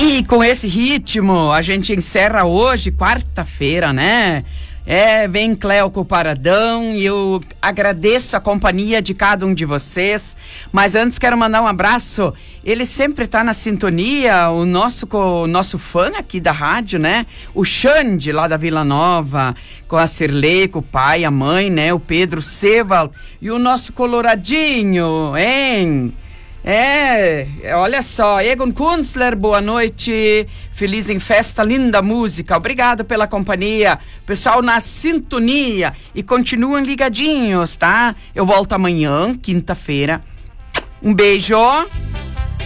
E com esse ritmo, a gente encerra hoje, quarta-feira, né? Vem Cléo Paradão e eu agradeço a companhia de cada um de vocês, mas antes quero mandar um abraço, ele sempre tá na sintonia, o nosso fã aqui da rádio, né? O Xande, lá da Vila Nova, com a Cirlei, com o pai, a mãe, né? O Pedro Seval e o nosso coloradinho, hein? Olha só, Egon Kunstler, boa noite, feliz em festa, linda música, obrigado pela companhia, pessoal na sintonia e continuem ligadinhos, tá? Eu volto amanhã, quinta-feira, um beijo.